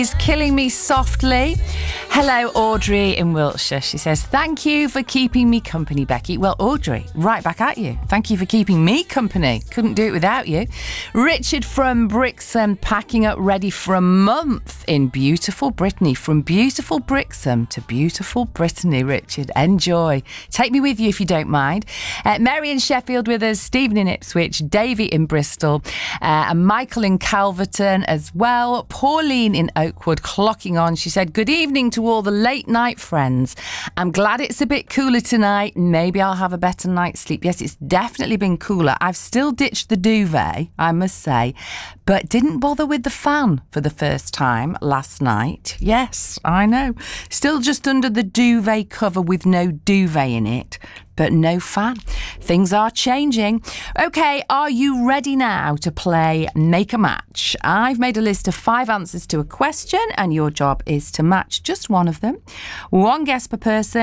Is killing me softly. Hello, Audrey in Wiltshire. She says, thank you for keeping me company, Becky. Well, Audrey, right back at you. Thank you for keeping me company. Couldn't do it without you. Richard from Brixham, packing up ready for a month in beautiful Brittany. From beautiful Brixham to beautiful Brittany, Richard. Enjoy. Take me with you if you don't mind. Mary in Sheffield with us, Stephen in Ipswich, Davy in Bristol, and Michael in Calverton as well. Pauline in Oakwood clocking on. She said, good evening to all the late night friends. I'm glad it's a bit cooler tonight. Maybe I'll have a better night's sleep. Yes, it's definitely been cooler. I've still ditched the duvet, I must say, but didn't bother with the fan for the first time last night. Yes, I know. Still just under the duvet cover with no duvet in it, but no fan. Things are changing. Okay, are you ready now to play Make a Match? I've made a list of 5 answers to a question, and your job is to match just one of them. One guess per person.